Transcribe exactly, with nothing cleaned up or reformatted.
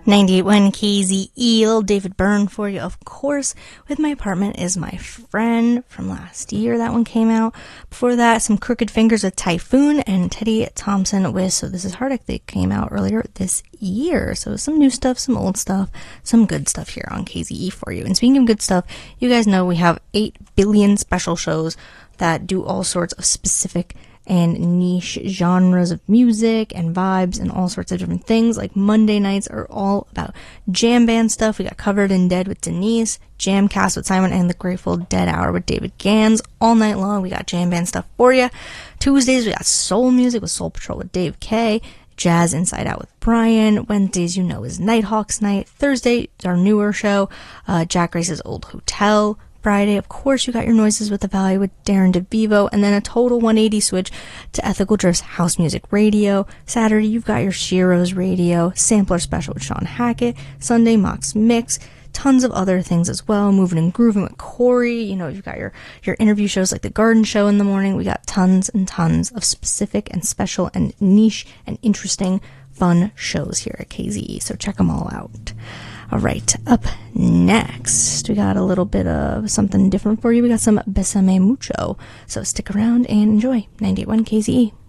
ninety-eight point one K Z E, little David Byrne for you, of course. With My Apartment Is My Friend from last year, that one came out. Before that, some Crooked Fingers with Typhoon and Teddy Thompson with So This Is Heartache. They came out earlier this year. So some new stuff, some old stuff, some good stuff here on K Z E for you. And speaking of good stuff, you guys know we have eight billion special shows that do all sorts of specific and niche genres of music and vibes and all sorts of different things. Like Monday nights are all about jam band stuff. We got Covered in Dead with Denise, Jamcast with Simon, and the Grateful Dead Hour with David Gans. All night long, we got jam band stuff for you. Tuesdays, we got soul music with Soul Patrol with Dave K, Jazz Inside Out with Brian. Wednesdays, you know, is Nighthawks Night. Thursday is our newer show, uh, Jack Grace's Old Hotel. Friday, of course, you got your Noises with the Valley with Darren DeVivo, and then a total one eighty switch to Ethical Drift's House Music Radio. Saturday, you've got your Shiro's Radio, Sampler Special with Sean Hackett. Sunday, Mox Mix, tons of other things as well. Moving and Grooving with Corey. You know, you've got your, your interview shows like The Garden Show in the morning. We got tons and tons of specific and special and niche and interesting fun shows here at K Z E, so check them all out. All right, up next, we got a little bit of something different for you. We got some Besame Mucho. So stick around and enjoy ninety-eight point one K Z E.